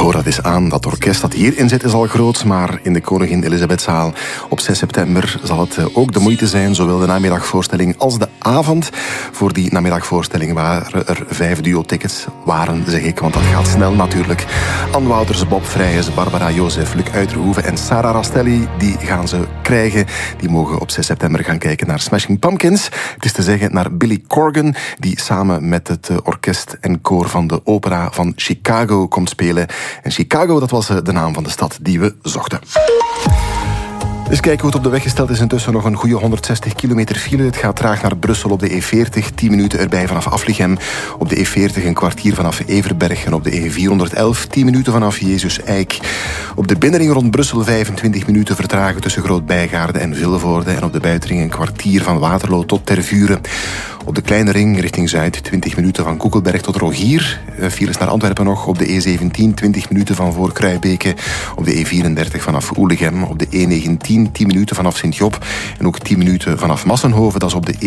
Hoor dat eens aan, dat orkest dat hierin zit is al groot, maar in de Koningin Elisabethzaal op 6 september zal het ook de moeite zijn, zowel de namiddagvoorstelling als de avond. Voor die namiddagvoorstelling waren er 5 duo-tickets, zeg ik, want dat gaat snel natuurlijk. Anne Wouters, Bob Vrijens, Barbara Jozef, Luc Uiterhoeven en Sarah Rastelli, die gaan ze krijgen. Die mogen op 6 september gaan kijken naar Smashing Pumpkins. Het is te zeggen naar Billy Corgan, die samen met het orkest en koor van de opera van Chicago komt spelen. En Chicago, dat was de naam van de stad die we zochten. Dus kijken hoe het op de weg gesteld is. Intussen nog een goede 160 kilometer file. Het gaat traag naar Brussel op de E40. 10 minuten erbij vanaf Aflichem. Op de E40 een kwartier vanaf Everberg. En op de E411 10 minuten vanaf Jezus Eik. Op de binnenring rond Brussel 25 minuten vertragen tussen Groot-Bijgaarde en Vilvoorde. En op de buitenring een kwartier van Waterloo tot Tervuren. Op de kleine ring richting Zuid 20 minuten van Koekelberg tot Rogier. Files naar Antwerpen nog. Op de E17 20 minuten van voor Kruibeke. Op de E34 vanaf Oelegem. Op de E19 10 minuten vanaf Sint-Job. En ook 10 minuten vanaf Massenhoven. Dat is op de